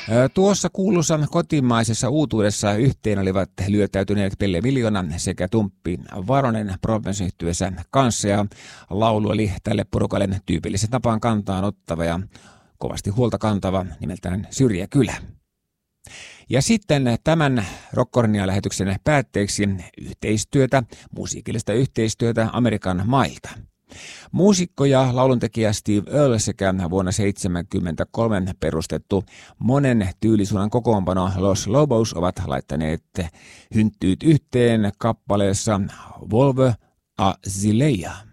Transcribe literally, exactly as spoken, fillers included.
Tuossa kuulussa kotimaisessa uutuudessa yhteen olivat lyötäytyneet Pelle Miljoona sekä Tumppi Varonen Province-yhtyeessä kanssa, ja laulu oli tälle porukalle tyypillisen tapaan kantaan ottava ja kovasti huolta kantava, nimeltään Syrjäkylä. Ja sitten tämän Rockornia-lähetyksen päätteeksi yhteistyötä, musiikillista yhteistyötä Amerikan mailta. Muusikko ja lauluntekijä Steve Earle sekä vuonna seitsemänkymmentäkolme perustettu monen tyylisuunnan kokoonpano Los Lobos ovat laittaneet hynttyyt yhteen kappaleessa Volvo a Zileia.